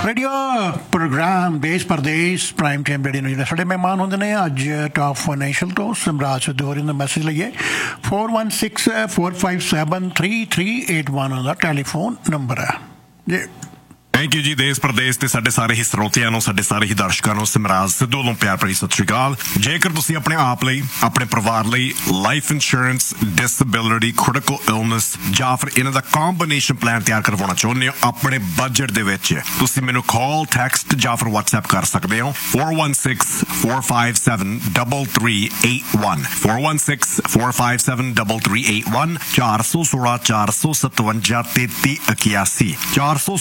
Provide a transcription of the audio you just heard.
Radio programme देश परदेश prime time radio news साढ़े मेहमान होंगे ने अज टॉप फाइनैशियल तो समराज सिद्धोरी का मैसेज लईए 4164573381 का टेलीफोन नंबर है जी। थैंक यू जी। देश प्रदेश ਤੇ ਸਾਡੇ ਸਾਰੇ ਹੀ ਸਰੋਤਿਆਂ ਨੂੰ ਸਾਡੇ ਸਾਰੇ ਹੀ ਦਰਸ਼ਕਾਂ ਨੂੰ ਸਿਮਰਾਜ ਸਿੱਧੂ ਨੂੰ ਪਿਆਰ ਭਰੀ ਸਤਿ ਸ਼੍ਰੀ ਅਕਾਲ। ਜੇਕਰ ਤੁਸੀਂ ਆਪਣੇ ਆਪ ਲਈ ਆਪਣੇ ਪਰਿਵਾਰ ਲਈ life insurance disability critical illness ਜਾਂ ਫਿਰ ਇਹਨਾਂ ਦਾ ਕੰਬੀਨੇਸ਼ਨ ਪਲਾਨ ਤਿਆਰ ਕਰਵਾਉਣਾ ਚਾਹੁੰਦੇ ਹੋ ਆਪਣੇ ਬਜਟ ਦੇ ਵਿੱਚ ਤੁਸੀਂ ਮੈਨੂੰ ਕਾਲ ਟੈਕਸਟ ਜਾਂ ਫਿਰ WhatsApp ਕਰ ਸਕਦੇ ਹੋ 4164573381 4164573381 416 457 3381